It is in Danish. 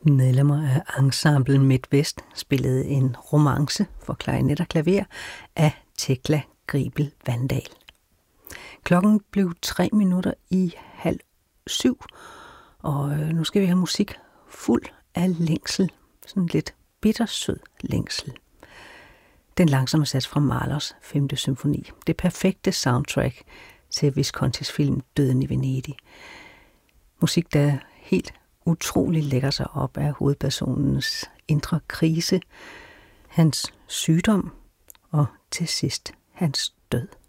Medlemmer af Ensemble Midtvest spillede en romance for klarinet og klaver af Tekla Gribel Vandal. Klokken blev 6:03, og nu skal vi have musik fuld af længsel, sådan lidt bittersød længsel. Den langsomme sats fra Mahlers 5. symfoni, det perfekte soundtrack til Viscontis film Døden i Venedig. Musik, der helt utrolig lægger sig op af hovedpersonens indre krise, hans sygdom og til sidst hans død.